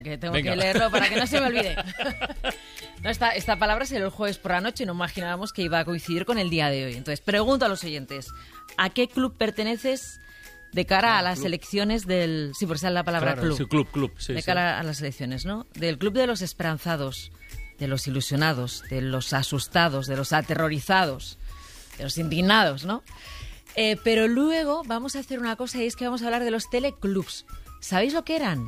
Que tengo que leerlo para que no se me olvide. No, esta palabra salió el jueves por la noche y no imaginábamos que iba a coincidir con el día de hoy. Entonces, pregunto a los oyentes, ¿a qué club perteneces de cara a las elecciones del... Sí, por esa es la palabra club. Sí, club, sí. De cara a las elecciones, ¿no? Del club de los esperanzados, de los ilusionados, de los asustados, de los aterrorizados, de los indignados, ¿no? Pero luego vamos a hacer una cosa y es que vamos a hablar de los teleclubs. ¿Sabéis lo que eran?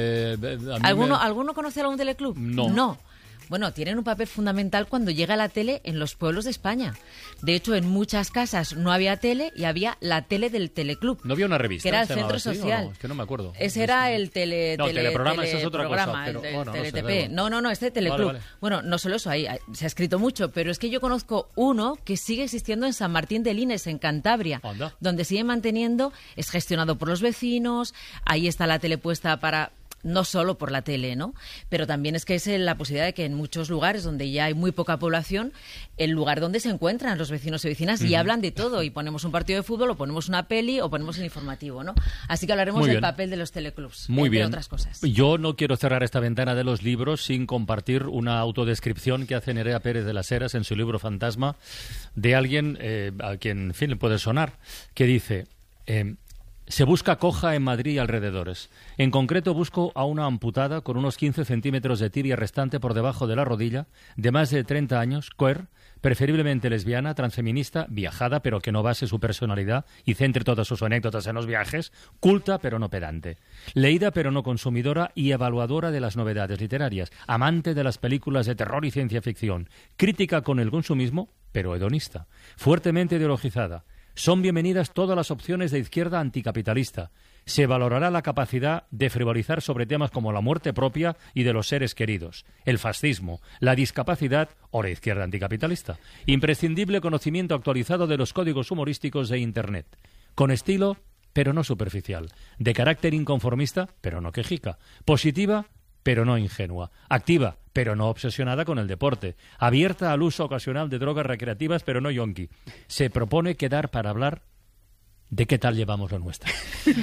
¿Alguno conoce algún teleclub? No. Bueno, tienen un papel fundamental cuando llega la tele en los pueblos de España. De hecho, en muchas casas no había tele y había la tele del teleclub. ¿No había una revista? Que era el centro social. No? Es que no me acuerdo. Ese era el teleprograma, esa es otra cosa. Pero, TeleTP. No, este teleclub. Vale. Bueno, no solo eso, ahí se ha escrito mucho, pero es que yo conozco uno que sigue existiendo en San Martín de Lines, en Cantabria, donde sigue manteniendo, es gestionado por los vecinos, ahí está la tele puesta para... No solo por la tele, ¿no? Pero también es que es la posibilidad de que en muchos lugares donde ya hay muy poca población, el lugar donde se encuentran los vecinos y vecinas y hablan de todo. Y ponemos un partido de fútbol, o ponemos una peli, o ponemos el informativo, ¿no? Así que hablaremos del papel de los teleclubs, entre otras cosas. Yo no quiero cerrar esta ventana de los libros sin compartir una autodescripción que hace Nerea Pérez de las Heras en su libro Fantasma, de alguien a quien, en fin, le puede sonar, que dice... Se busca coja en Madrid y alrededores. En concreto busco a una amputada con unos 15 centímetros de tibia restante por debajo de la rodilla, de más de 30 años, queer, preferiblemente lesbiana, transfeminista, viajada, pero que no base su personalidad y centre todas sus anécdotas en los viajes, culta pero no pedante, leída pero no consumidora y evaluadora de las novedades literarias, amante de las películas de terror y ciencia ficción, crítica con el consumismo, pero hedonista, fuertemente ideologizada. Son bienvenidas todas las opciones de izquierda anticapitalista. Se valorará la capacidad de frivolizar sobre temas como la muerte propia y de los seres queridos, el fascismo, la discapacidad o la izquierda anticapitalista. Imprescindible conocimiento actualizado de los códigos humorísticos de Internet. Con estilo, pero no superficial. De carácter inconformista, pero no quejica. Positiva, pero no ingenua. Activa, pero no obsesionada con el deporte. Abierta al uso ocasional de drogas recreativas, pero no yonki. Se propone quedar para hablar de qué tal llevamos lo nuestro.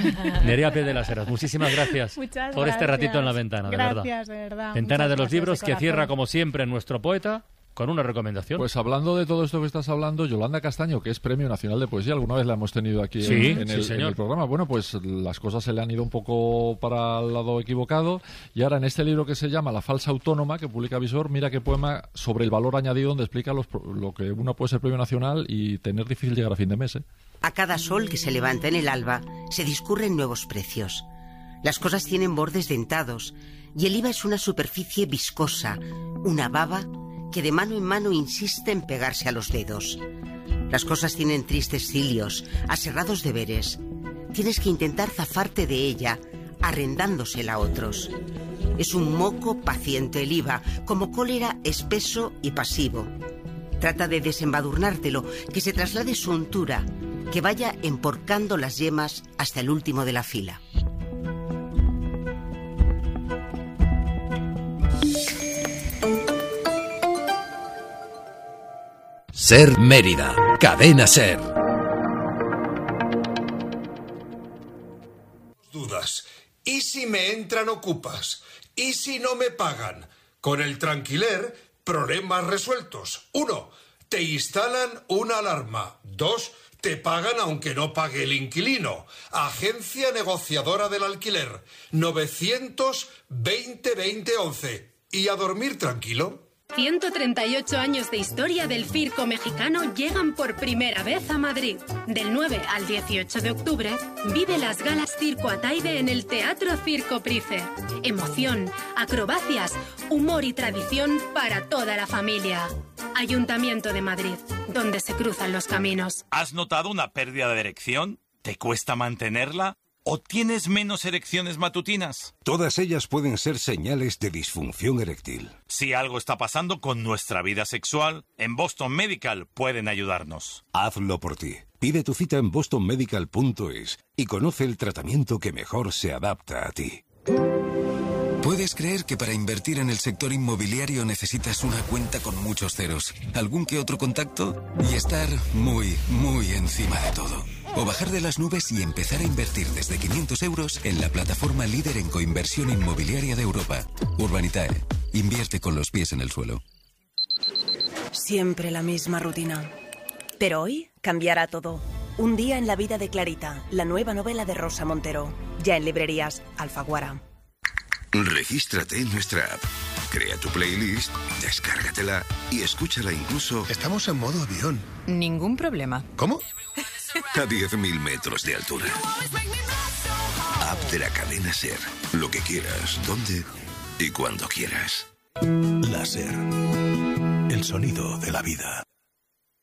Nerea Pérez de las Heras, muchísimas gracias por este ratito en la ventana, de verdad. Ventana de los libros que cierra, como siempre, nuestro poeta con una recomendación. Pues hablando de todo esto que estás hablando, Yolanda Castaño, que es Premio Nacional de Poesía, alguna vez la hemos tenido aquí en el programa. Bueno, pues las cosas se le han ido un poco para el lado equivocado y ahora en este libro que se llama La falsa autónoma, que publica Visor, mira qué poema sobre el valor añadido, donde explica lo que uno puede ser Premio Nacional y tener difícil llegar a fin de mes. A cada sol que se levanta en el alba se discurren nuevos precios. Las cosas tienen bordes dentados y el IVA es una superficie viscosa, una baba que de mano en mano insiste en pegarse a los dedos. Las cosas tienen tristes cilios, aserrados deberes. Tienes que intentar zafarte de ella, arrendándosela a otros. Es un moco paciente el IVA, como cólera espeso y pasivo. Trata de desembadurnártelo, que se traslade su untura, que vaya emporcando las yemas hasta el último de la fila. Ser Mérida, Cadena Ser. Dudas. ¿Y si me entran ocupas? ¿Y si no me pagan? Con el Tranquiler, problemas resueltos. 1. Te instalan una alarma. 2. Te pagan aunque no pague el inquilino. Agencia negociadora del alquiler. 920-2011. ¿Y a dormir tranquilo? 138 años de historia del circo mexicano llegan por primera vez a Madrid. Del 9 al 18 de octubre, vive las galas Circo Ataide en el Teatro Circo Price. Emoción, acrobacias, humor y tradición para toda la familia. Ayuntamiento de Madrid, donde se cruzan los caminos. ¿Has notado una pérdida de erección? ¿Te cuesta mantenerla? ¿O tienes menos erecciones matutinas? Todas ellas pueden ser señales de disfunción eréctil. Si algo está pasando con nuestra vida sexual, en Boston Medical pueden ayudarnos. Hazlo por ti. Pide tu cita en bostonmedical.es y conoce el tratamiento que mejor se adapta a ti. Puedes creer que para invertir en el sector inmobiliario necesitas una cuenta con muchos ceros, algún que otro contacto y estar muy, muy encima de todo. O bajar de las nubes y empezar a invertir desde 500 euros en la plataforma líder en coinversión inmobiliaria de Europa. Urbanitae. Invierte con los pies en el suelo. Siempre la misma rutina. Pero hoy cambiará todo. Un día en la vida de Clarita, la nueva novela de Rosa Montero. Ya en librerías Alfaguara. Regístrate en nuestra app. Crea tu playlist, descárgatela y escúchala incluso... Estamos en modo avión. Ningún problema. ¿Cómo? A 10.000 metros de altura. App de la cadena SER. Lo que quieras, dónde y cuando quieras. La SER. El sonido de la vida.